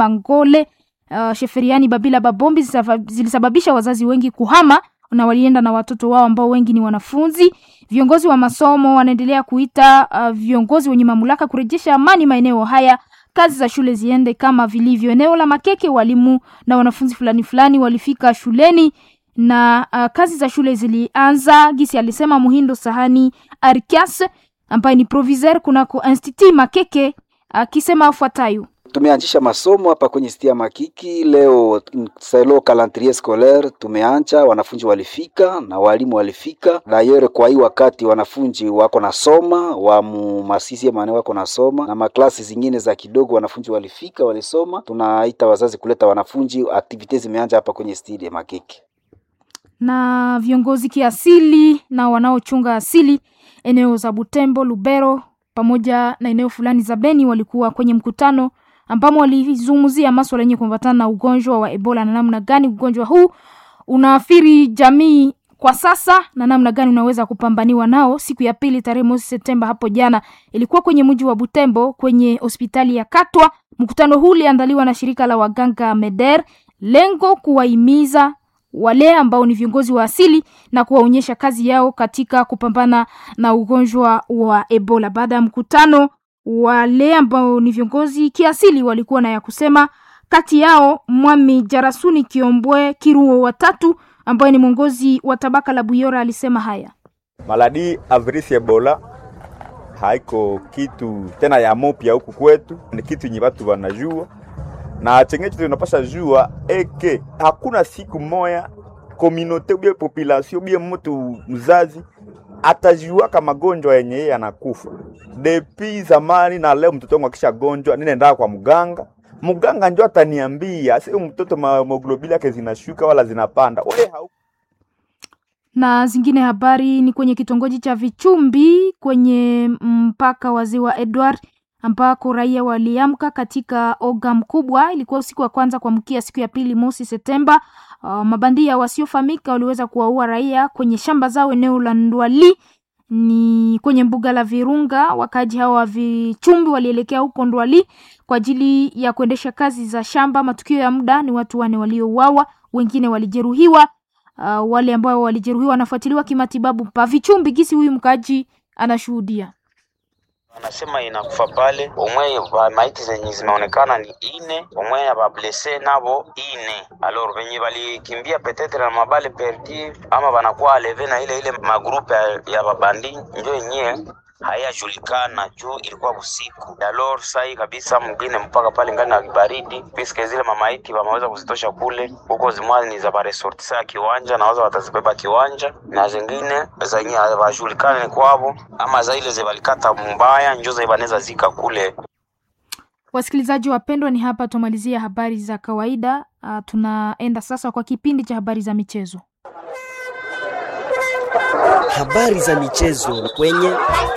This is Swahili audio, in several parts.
Bangole, Sheferiani, Babila, Babombi zilisababisha wazazi wengi kuhama na walienda na watoto wao ambao wengi ni wanafunzi. Viongozi wa masomo wanaendelea kuita viongozi wenye mamlaka kurejesha amani maeneo haya, kazi za shule ziende kama vilivyo. Eneo la Makeke, walimu na wanafunzi fulani walifika shuleni na kazi za shule zilianza. Gisi alisema Muhindo Sahani Arikias ambaye ni proviseur kunako Institut Makeke, akisema afuatayo: tumeanzisha masomo hapa kwenye Stia Makiki leo, selo calendrier scolaire tumeanza, wanafunzi walifika na walimu walifika. D'ailleurs kwa hii wakati wanafunzi wako nasoma, wa masisi maana wako nasoma na maklasi zingine za kidogo wanafunzi walifika walisoma. Tunaita wazazi kuleta wanafunzi, activities zimeanza hapa kwenye Stia Makiki. Na viongozi kiasili na wanaochunga asili eneo za Butembo, Lubero pamoja na eneo fulani za Beni walikuwa kwenye mkutano ambamo walizungumzia masuala yenye kuambatana na ugonjwa wa Ebola na namna gani ugonjwa huu unaathiri jamii kwa sasa na namna gani unaweza kupambaniwa nao. Siku ya pili tarehe 1 Septemba hapo jana ilikuwa kwenye mji wa Butembo kwenye hospitali ya Katwa. Mkutano huu uliandaliwa na shirika la waganga Meder, lengo kuwahimiza wale ambao ni viongozi wa asili na kuwaonyesha kazi yao katika kupambana na ugonjwa wa Ebola. Baada ya mkutano, wale ambao ni viongozi kiasili walikuwa na ya kusema. Kati yao Mwami Jarasuni Kiombwe Kiruo watatu ambaye ni mwongozi wa tabaka la Buyora alisema haya: maladi avirisi Ebola haiko kitu tena ya mopya huku kwetu, ni kitu yenye watu wanajua na chengecho tunapasha jua eke hakuna siku moya communauté ou population ou mtu mzazi atajua kama magonjwa yenye yeye anakufa. Depuis zamani na leo mtoto wangu akisha gonjwa ninaenda kwa mganga njoo ataniambia sio mtoto hemoglobin yake zinashuka wala zinapanda. Na zingine habari ni kwenye kitongoji cha Vichumbi kwenye mpaka wa Ziwa Edward ambako raia waliamka katika oga mkubwa. Ilikuwa usiku wa kwanza kuamkia siku ya pili 1 Septemba. Mabandia wasiofahamika waliweza kuwaua raia kwenye shamba zao eneo la Ndwali ni kwenye mbuga la Virunga. Wakaji hao wa Vichumbi walielekea huko Ndwali kwa ajili ya kuendesha kazi za shamba. Matukio ya muda ni watu 4 waliouawa, wengine walijeruhiwa. Wale ambao walijeruhiwa wanafuatiliwa kimatibabu pa Vichumbi. Gisi huyu mkaji anashuhudia. Anasema inakufa pale, omwe maiti zenye zimeonekana ni 4, omwe ya blesse nabo 4. Alors venye walikimbia peut-être na mabale perdu ama wanakuwa leve na ile magrupe ya babandi ndio yenyewe hayajulikana juu ilikuwa usiku. Alors sai kabisa mwingine mpaka pale ngani na baridi, piske zile mamaiti wameweza kuzitosha kule huko zimwani za baresortisa ya kiwanja na waza watazibeba kiwanja, na zingine zenye hawajulikana ni kwao ama za ile zibalikata mbaya njoo zibaneza zika kule. Wasikilizaji wapendwa, ni hapa tumalizia habari za kawaida. Tunaenda sasa kwa kipindi cha habari za michezo. Habari za michezo kwenye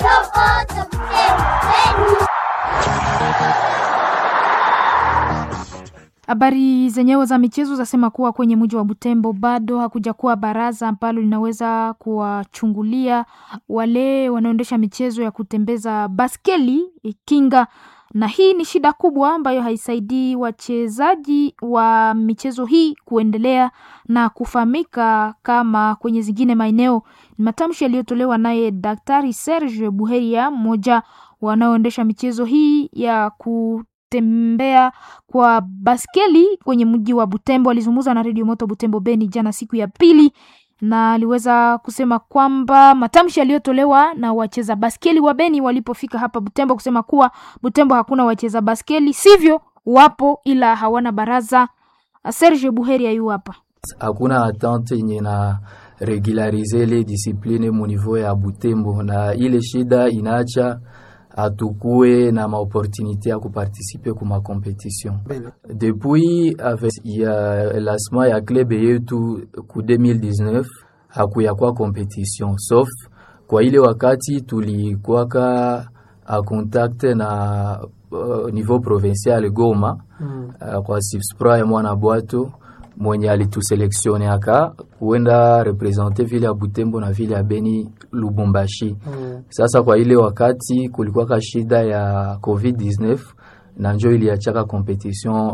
habari zenyewe za michezo zasema kuwa kwenye mji wa Butembo bado hakuja kuwa baraza ambalo linaweza kuwachungulia wale wanaoendesha michezo ya kutembeza baskeli kinga, na hii ni shida kubwa ambayo haisaidii wachezaji wa michezo hii kuendelea na kufahamika kama kwenye zingine maeneo. Ni matamshi yaliyotolewa naye Daktari Serge Buheria, mmoja wanaoendesha michezo hii ya kutembea kwa baskeli kwenye mji wa Butembo. Alizungumza na Radio Moto Butembo Beni jana siku ya pili, na aliweza kusema kwamba matamshi yaliyotolewa na wacheza baskeli wa Beni walipofika hapa Butembo kusema kuwa Butembo hakuna wacheza baskeli, sivyo, wapo ila hawana baraza. Serge Buheria yu hapa. Hakuna attente yenye na regulariser les disciplines mu niveau ya Butembo, na ile shida inaacha atukue na maopportunité ya kuparticiper kuma competition. Depuis avec ya lancement ya club yetu ku 2019 hakuya kwa competition, sauf kwa ile wakati tulikuwaka a contact na niveau provincial Goma, kwa Sipspra ya mwana Bwato mwenye alituselektione aka kuenda representer vile ya Butembo na vile ya Beni Lubumbashi. Sasa kwa ile wakati kulikuwa shida ya COVID-19 na njoo iliachaka competition